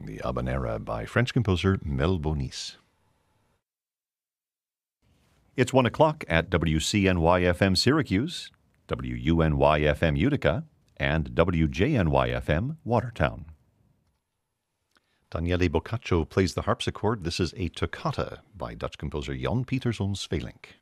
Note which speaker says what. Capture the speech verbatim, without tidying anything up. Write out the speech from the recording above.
Speaker 1: the Habanera by French composer Mel Bonis. It's one o'clock at W C N Y F M Syracuse, W U N Y F M Utica, and W J N Y F M Watertown. Daniele Boccaccio plays the harpsichord. This is a toccata by Dutch composer Jan Pieterszoon Sweelinck.